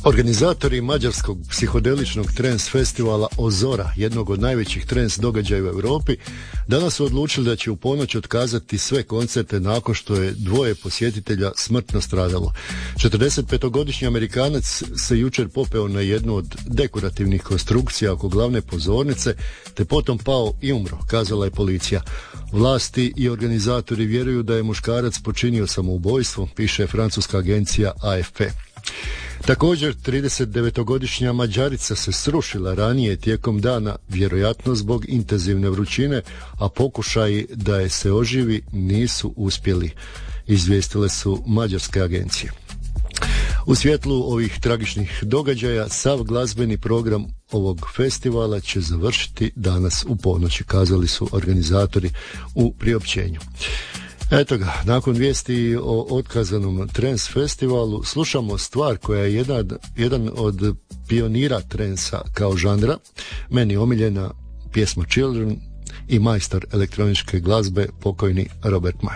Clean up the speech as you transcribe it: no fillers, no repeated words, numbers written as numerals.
Organizatori mađarskog psihodeličnog trance festivala Ozora, jednog od najvećih trance događaja u Europi, danas su odlučili da će u ponoć otkazati sve koncerte nakon što je dvoje posjetitelja smrtno stradalo. 45-godišnji Amerikanac se jučer popeo na jednu od dekorativnih konstrukcija oko glavne pozornice, te potom pao i umro, kazala je policija. Vlasti i organizatori vjeruju da je muškarac počinio samoubojstvo, piše francuska agencija AFP. Također, 39-godišnja Mađarica se srušila ranije tijekom dana, vjerojatno zbog intenzivne vrućine, a pokušaji da je se oživi nisu uspjeli, izvijestile su mađarske agencije. U svjetlu ovih tragičnih događaja, sav glazbeni program ovog festivala će završiti danas u ponoći, kazali su organizatori u priopćenju. Eto ga, nakon vijesti o otkazanom trance festivalu, slušamo stvar koja je jedan od pionira transa kao žanra, meni omiljena pjesma Children i majstor elektroničke glazbe pokojni Robert Miles.